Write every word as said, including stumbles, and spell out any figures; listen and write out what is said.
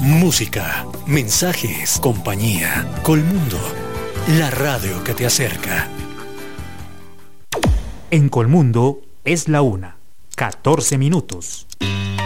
Música, mensajes, compañía. Colmundo, la radio que te acerca. En Colmundo es la una, catorce minutos.